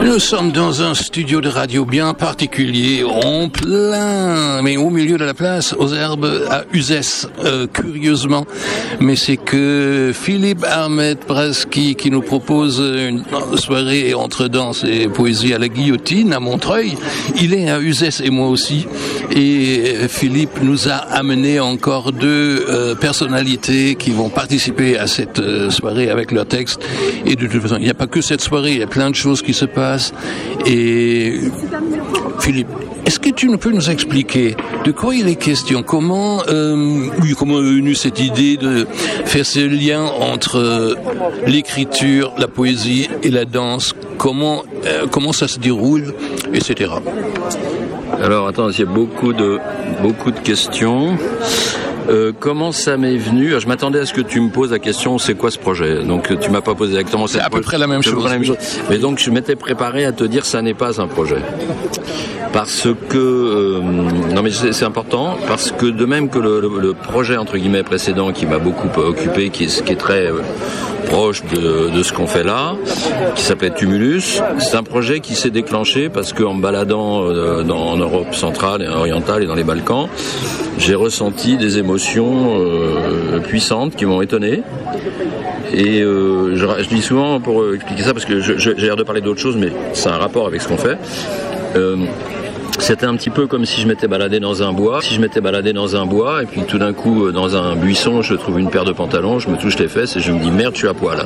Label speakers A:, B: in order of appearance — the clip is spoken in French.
A: Nous sommes dans un studio de radio bien particulier, en plein, mais au milieu de la place, aux herbes à Uzès, curieusement. Mais c'est que Philippe Ahmed Bresky qui nous propose une soirée entre danse et poésie à la guillotine à Montreuil. Il est à Uzès et moi aussi. Et Philippe nous a amené encore deux personnalités qui vont participer à cette soirée avec leur texte. Et de toute façon, il n'y a pas que cette soirée, il y a plein de choses qui se passent. Et Philippe, est-ce que tu peux nous expliquer de quoi il est question? Comment est venue cette idée de faire ce lien entre l'écriture, la poésie et la danse? Comment ça se déroule, etc.
B: Alors attends, il y a beaucoup de questions. Comment ça m'est venu? Je m'attendais à ce que tu me poses la question, c'est quoi ce projet? Donc tu m'as pas posé exactement
A: c'est à peu près la même chose.
B: Mais donc je m'étais préparé à te dire ça n'est pas un projet. Parce que non mais c'est important, parce que de même que le projet entre guillemets précédent qui m'a beaucoup occupé, qui est très proche de ce qu'on fait là, qui s'appelait Tumulus, c'est un projet qui s'est déclenché parce qu'en me baladant en Europe centrale et orientale et dans les Balkans, j'ai ressenti des émotions puissantes qui m'ont étonné. Et je dis souvent, pour expliquer ça, parce que j'ai l'air de parler d'autre chose, mais c'est un rapport avec ce qu'on fait. C'était un petit peu comme si je m'étais baladé dans un bois. Et puis tout d'un coup, dans un buisson, je trouve une paire de pantalons, je me touche les fesses et je me dis merde, je suis à poil.